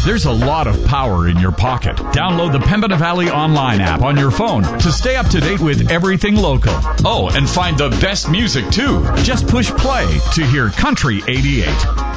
There's a lot of power in your pocket. Download the Pembina Valley Online app on your phone to stay up to date with everything local. Oh, and find the best music, too. Just push play to hear Country 88.